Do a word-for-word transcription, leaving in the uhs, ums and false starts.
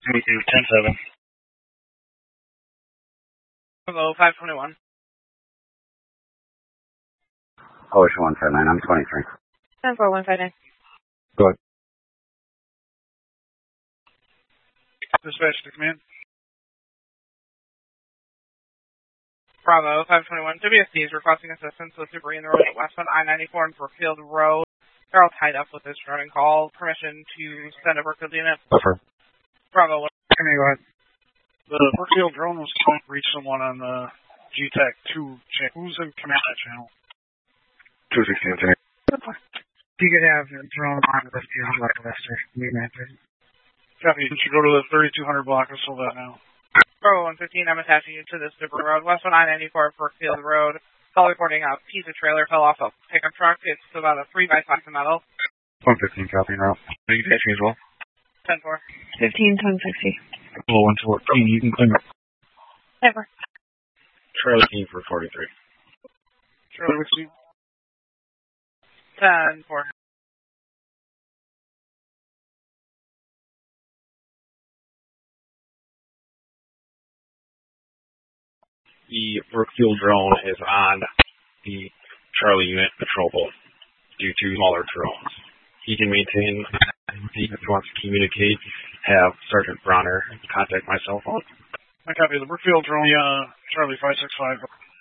twenty-two, ten seven. Bravo, five twenty-one. Ocean one five nine, I'm twenty-three. ten four, one five nine. Go ahead. Dispatch to command. Bravo, five twenty-one. W S D is requesting assistance with debris in the road at Westbound I ninety-four and Brookfield Road. They're all tied up with this running call. Permission to send a Brookfield unit. Over. Bravo. Come here, go ahead. The Brookfield drone was trying to reach someone on the G TAC two channel. Who's in command of that channel? two sixteen, Anthony. You could have a drone on the two hundred block of Lester. Copy. You should go to the thirty-two hundred block and solve that now. Bravo one fifteen, I'm attaching you to this debris road. Westbound I ninety-four, Brookfield Road. Call reporting a piece of trailer fell off a pickup truck. It's about a three by five of metal. one fifteen, copy, route. You can catch me as well. ten four. fifteen, ten sixty. Oh, one fourteen, you can claim it. ten four. Trailer team for forty-three. Charlie, with you. ten four. The Brookfield drone is on the Charlie unit patrol boat due to smaller drones. He can maintain, if he wants to communicate, have Sergeant Bronner contact my cell phone. I copy the Brookfield drone, uh, Charlie five six five.